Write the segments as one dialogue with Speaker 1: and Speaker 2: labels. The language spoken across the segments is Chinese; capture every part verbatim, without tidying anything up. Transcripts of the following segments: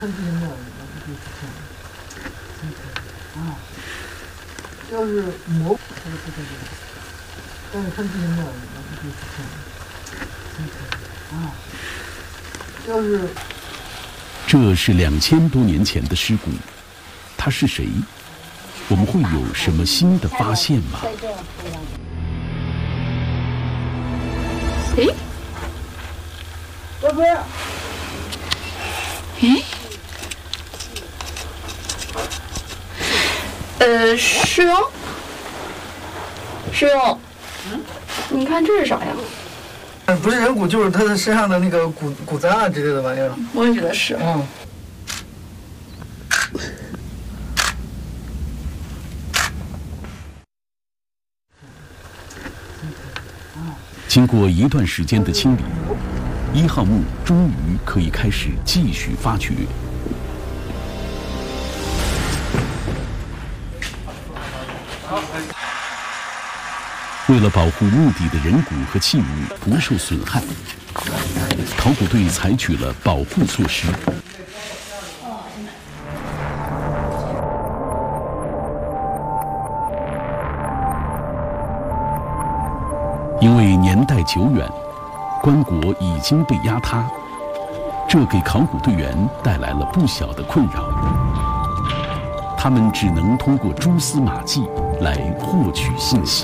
Speaker 1: 看这些面，我不就是这样。啊，要是磨，它就不这样。但是看这些面，我不就是这样。啊，要是。
Speaker 2: 这是两千多年前的尸骨，他是谁？我们会有什么新的发现吗？
Speaker 3: 诶，
Speaker 1: 老婆。
Speaker 3: 诶，呃，师兄，师兄，嗯，你看这是啥呀？
Speaker 1: 不是人骨，就是他的身上的那个骨骨簪啊之类的玩意儿。
Speaker 3: 我也觉得是。
Speaker 1: 嗯。
Speaker 2: 经过一段时间的清理，一号墓终于可以开始继续发掘。为了保护墓底的人骨和器物不受损害，考古队采取了保护措施。因为年代久远，棺椁已经被压塌，这给考古队员带来了不小的困扰。他们只能通过蛛丝马迹来获取信息。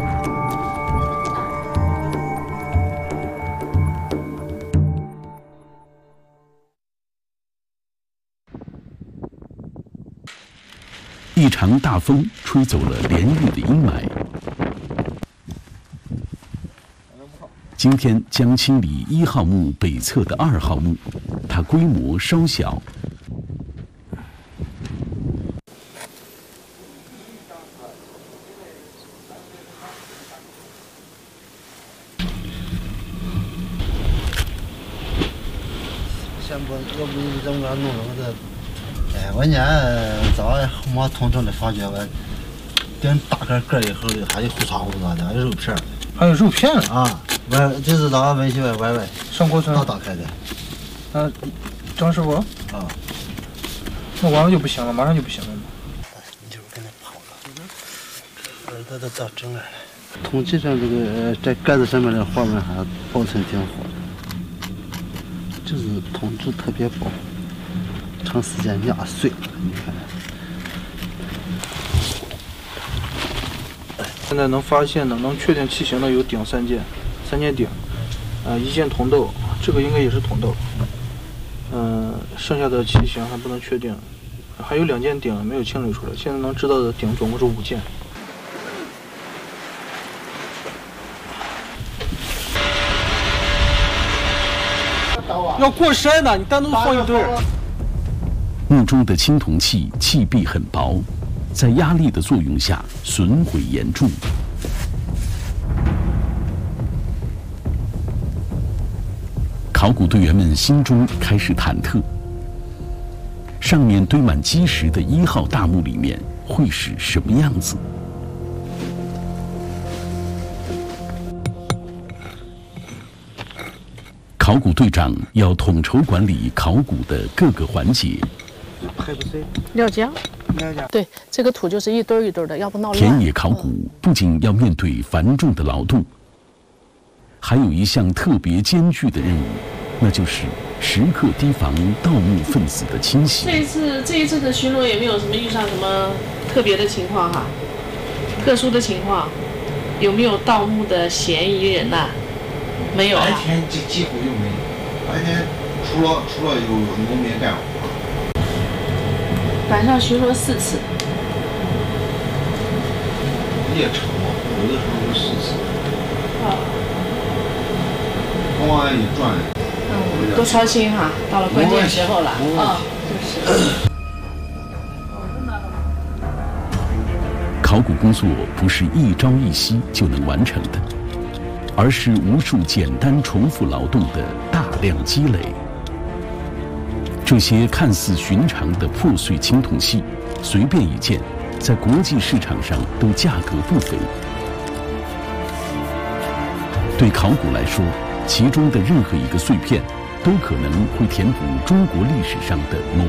Speaker 2: 一场大风吹走了连日的阴霾。今天将清理一号墓北侧的二号墓，它规模稍小。
Speaker 4: 先不，要不你这么个弄了我这，哎，我年早没通通的发觉我，点大个个以后的还有胡刷胡刷的，还有肉片
Speaker 5: 还有肉片
Speaker 4: 啊。歪就是那文学歪歪
Speaker 5: 上锅村
Speaker 4: 刚打开的，
Speaker 5: 啊，张师傅
Speaker 4: 啊，
Speaker 5: 那完了就不行了，马上就不行了吗？
Speaker 4: 你就是跟他跑了，耳朵都到整来了。统计上这个在盖子上面的花纹还保存挺好的，就是铜质特别薄，长时间压碎了，你看。
Speaker 5: 现在能发现的、能确定器型的有鼎三件。三件鼎，呃，一件铜豆，这个应该也是铜豆，嗯、呃，剩下的器型还不能确定，还有两件鼎没有清理出来，现在能知道的鼎总共是五件。要过筛呢，你单独放一堆。
Speaker 2: 墓中的青铜器器壁很薄，在压力的作用下损毁严重。考古队员们心中开始忐忑，上面堆满基石的一号大墓里面会是什么样子？考古队长要统筹管理考古的各个环节。
Speaker 3: 料浆，对，这个土就是一堆一堆的，要不闹乱。
Speaker 2: 田野考古不仅要面对繁重的劳动，还有一项特别艰巨的任务，那就是时刻提防盗墓分子的侵袭。
Speaker 6: 这一次这一次的巡逻也没有什么遇上什么特别的情况哈，特殊的情况，有没有盗墓的嫌疑人呐、啊？没有、啊。
Speaker 7: 白天几几乎就没有，白天除了除了有农民干活。
Speaker 6: 晚上巡逻四次。
Speaker 7: 夜场有的时候是四次。
Speaker 6: 啊。
Speaker 7: 公安一转，
Speaker 6: 嗯，多操心哈，到了关键时候了啊，就是。
Speaker 2: 考古工作不是一朝一夕就能完成的，而是无数简单重复劳动的大量积累。这些看似寻常的破碎青铜器，随便一件，在国际市场上都价格不菲。对考古来说，其中的任何一个碎片，都可能会填补中国历史上的某